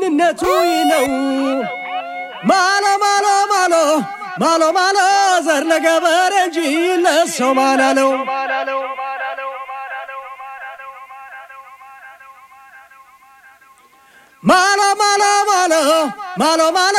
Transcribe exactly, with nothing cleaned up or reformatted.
ማንነቱ ነው ማሎ ማሎ ማሎ ማሎ ማሎ ዘር ለገበሬ እንጂ ለሰው ማን አለው ማሎ ማሎ ማሎ ማሎ ማሎ